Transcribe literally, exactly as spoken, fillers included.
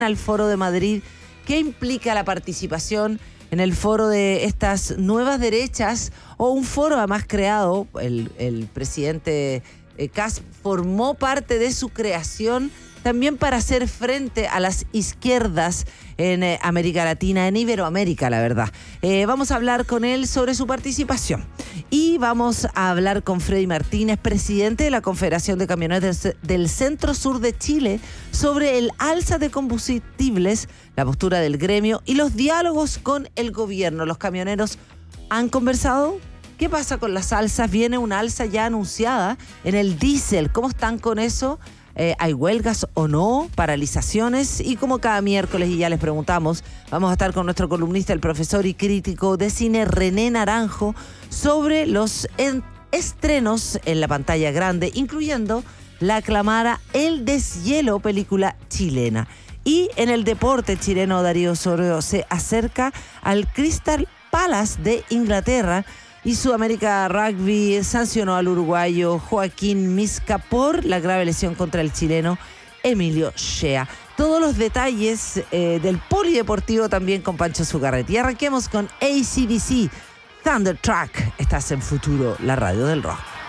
al Foro de Madrid. ¿Qué implica la participación en el foro de estas nuevas derechas o un foro además creado? El, el presidente eh, Kast formó parte de su creación también para hacer frente a las izquierdas en eh, América Latina, en Iberoamérica, la verdad. Eh, vamos a hablar con él sobre su participación. Y vamos a hablar con Freddy Martínez, presidente de la Confederación de Camioneros del, del Centro Sur de Chile, sobre el alza de combustibles, la postura del gremio y los diálogos con el gobierno. Los camioneros han conversado. ¿Qué pasa con las alzas? Viene una alza ya anunciada en el diésel. ¿Cómo están con eso? Eh, ¿Hay huelgas o no? ¿Paralizaciones? Y como cada miércoles, y ya les preguntamos, vamos a estar con nuestro columnista, el profesor y crítico de cine René Naranjo, sobre los en- estrenos en la pantalla grande, incluyendo la aclamada El Deshielo, película chilena. Y en el deporte chileno, Darío Osorio se acerca al Crystal Palace de Inglaterra, y Sudamérica Rugby sancionó al uruguayo Joaquín Misca por la grave lesión contra el chileno Emilio Shea. Todos los detalles eh, del polideportivo también con Pancho Zugarretti. Y arranquemos con A C/D C, Thunder Track. Estás en Futuro, la radio del rock.